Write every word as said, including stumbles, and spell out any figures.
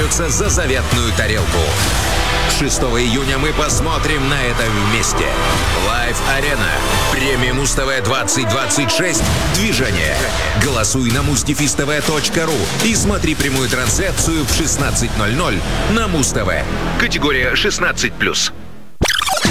поборются за заветную тарелку. шестого июня мы посмотрим на это вместе. Live Arena. Премия Муз-ТВ двадцать двадцать шесть. Движение. Голосуй на муз дефис тэ вэ точка ру и смотри прямую трансляцию в шестнадцать ноль ноль на Муз-ТВ. Категория шестнадцать плюс.